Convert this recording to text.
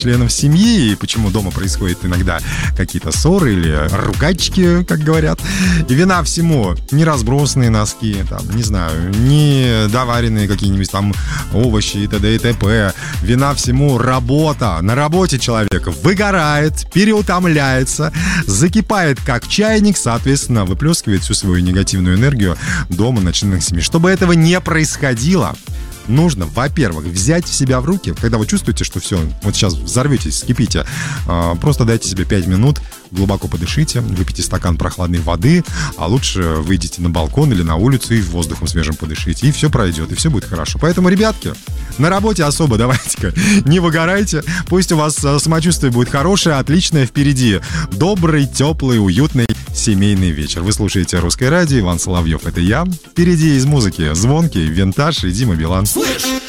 членов семьи, и почему дома происходят иногда какие-то ссоры или ругачки, как говорят. И вина всему не разбросанные носки, там, не знаю, не доваренные какие-нибудь там овощи и т.д. и т.п. Вина всему работа. На работе человек выгорает, переутомляется, закипает как чайник, соответственно, выплескивает всю свою негативную энергию дома на членах семьи. Чтобы этого не происходило, нужно, во-первых, взять себя в руки, когда вы чувствуете, что все, вот сейчас взорветесь, скипите, просто дайте себе 5 минут, глубоко подышите, выпейте стакан прохладной воды, а лучше выйдите на балкон или на улицу и воздухом свежим подышите, и все пройдет, и все будет хорошо. Поэтому, ребятки, на работе особо давайте-ка не выгорайте, пусть у вас самочувствие будет хорошее, отличное, впереди добрый, теплый, уютный семейный вечер. Вы слушаете «Русское радио», Иван Соловьев, это я. Впереди из музыки звонкий, винтаж и Дима Билан. Слышь,